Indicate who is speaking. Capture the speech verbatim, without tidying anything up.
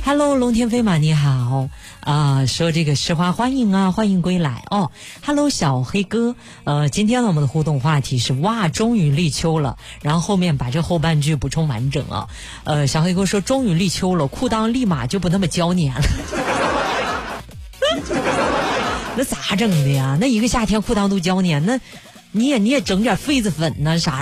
Speaker 1: Hello， 龙天飞马你好啊、呃，说这个实话欢迎啊，欢迎归来哦。Hello， 小黑哥，呃，今天呢我们的互动话题是哇，终于立秋了，然后后面把这后半句补充完整啊。呃，小黑哥说终于立秋了，裤裆立马就不那么娇黏了。那咋整的呀？那一个夏天裤裆都娇黏，那你也你也整点痱子粉呢啥？